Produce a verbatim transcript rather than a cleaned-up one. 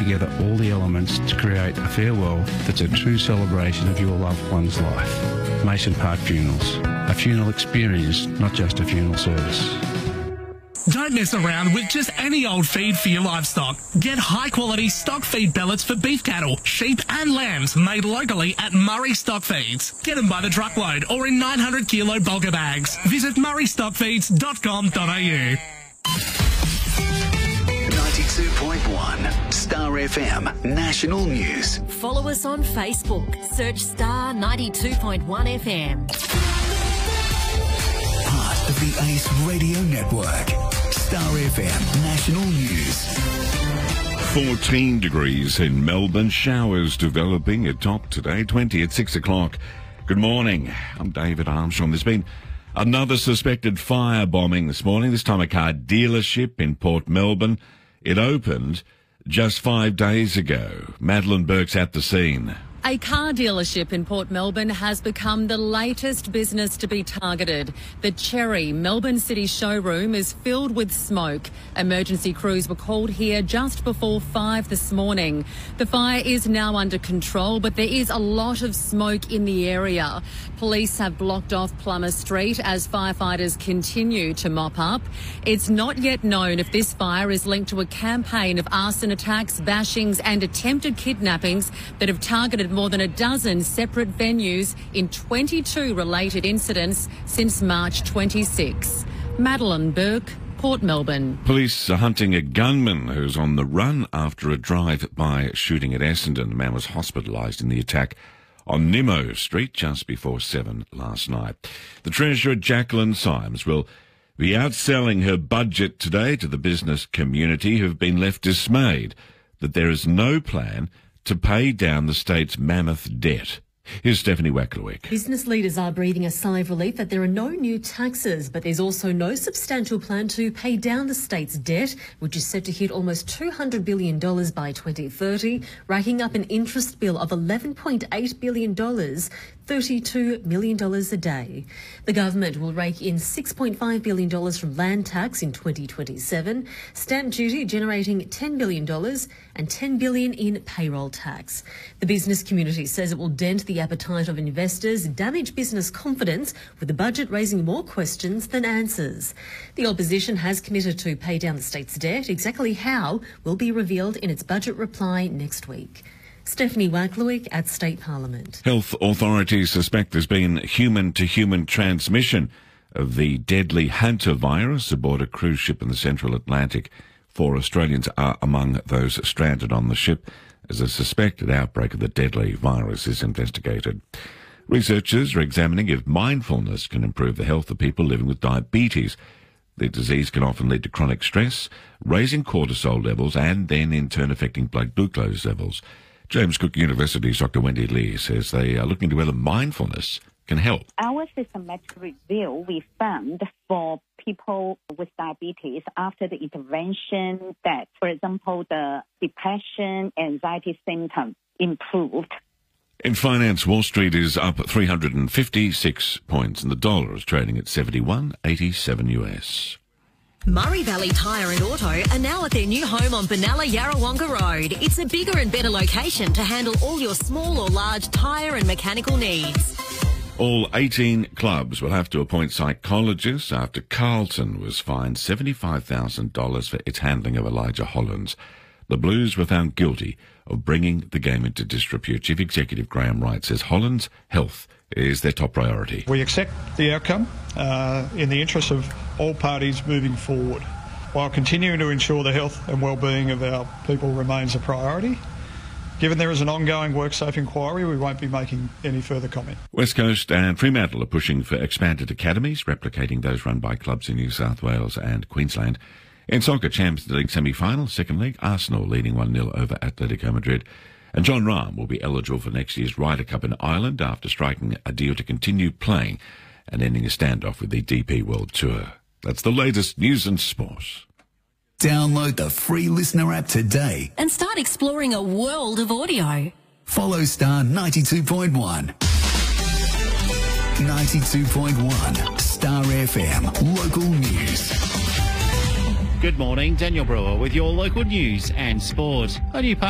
together all the elements to create a farewell that's a true celebration of your loved one's life. Mason Park Funerals. A funeral experience, not just a funeral service. Don't mess around with just any old feed for your livestock. Get high-quality stock feed pellets for beef cattle, sheep and lambs made locally at Murray Stock Feeds. Get them by the truckload or in nine hundred kilo bulker bags. Visit murray stock feeds dot com dot a u. ninety-two point one Star F M National News. Follow us on Facebook. Search Star ninety-two point one F M. Part of the Ace Radio Network. Star F M National News. fourteen degrees in Melbourne. Showers developing at top today. twenty at six o'clock. Good morning. I'm David Armstrong. There's been another suspected fire bombing this morning, this time a car dealership in Port Melbourne. It opened just five days ago. Madeline Burke's at the scene. A car dealership in Port Melbourne has become the latest business to be targeted. The Cherry Melbourne City showroom is filled with smoke. Emergency crews were called here just before five this morning. The fire is now under control, but there is a lot of smoke in the area. Police have blocked off Plummer Street as firefighters continue to mop up. It's not yet known if this fire is linked to a campaign of arson attacks, bashings and attempted kidnappings that have targeted more than a dozen separate venues in twenty-two related incidents since March twenty-sixth. Madeline Burke, Port Melbourne. Police are hunting a gunman who's on the run after a drive-by shooting at Essendon. The man was hospitalised in the attack on Nimmo Street just before seven last night. The Treasurer, Jacqueline Symes, will be outselling her budget today to the business community who have been left dismayed that there is no plan to pay down the state's mammoth debt. Here's Stephanie Wacklewick. Business leaders are breathing a sigh of relief that there are no new taxes, but there's also no substantial plan to pay down the state's debt, which is set to hit almost two hundred billion dollars by twenty thirty, racking up an interest bill of eleven point eight billion dollars, thirty-two million dollars a day. The government will rake in six point five billion dollars from land tax in twenty twenty-seven, stamp duty generating ten billion dollars and ten billion dollars in payroll tax. The business community says it will dent the appetite of investors, damage business confidence, with the budget raising more questions than answers. The opposition has committed to pay down the state's debt. Exactly how will be revealed in its budget reply next week. Stephanie Wacklewick at State Parliament. Health authorities suspect there's been human-to-human transmission of the deadly hantavirus aboard a cruise ship in the central Atlantic. Four Australians are among those stranded on the ship as a suspected outbreak of the deadly virus is investigated. Researchers are examining if mindfulness can improve the health of people living with diabetes. The disease can often lead to chronic stress, raising cortisol levels and then in turn affecting blood glucose levels. James Cook University's Doctor Wendy Lee says they are looking into whether mindfulness can help. Our systematic review, we found for people with diabetes after the intervention that, for example, the depression, anxiety symptoms improved. In finance, Wall Street is up three hundred fifty-six points and the dollar is trading at seventy-one eighty-seven U S. Murray Valley Tyre and Auto are now at their new home on Benalla Yarrawonga Road. It's a bigger and better location to handle all your small or large tyre and mechanical needs. All eighteen clubs will have to appoint psychologists after Carlton was fined seventy-five thousand dollars for its handling of Elijah Hollands. The Blues were found guilty of bringing the game into disrepute. Chief Executive Graham Wright says Hollands' health is their top priority. We accept the outcome uh, in the interest of all parties moving forward, while continuing to ensure the health and well-being of our people remains a priority. Given there is an ongoing WorkSafe inquiry, we won't be making any further comment. West Coast and Fremantle are pushing for expanded academies, replicating those run by clubs in New South Wales and Queensland. In soccer, Champions League semi-final, second leg, Arsenal leading one nil over Atletico Madrid. And John Rahm will be eligible for next year's Ryder Cup in Ireland after striking a deal to continue playing and ending a standoff with the D P World Tour. That's the latest news and sport. Download the free Listener app today And start exploring a world of audio. Follow Star ninety-two point one. ninety-two point one Star F M Local News. Good morning, Daniel Brewer with your local news and sport. A new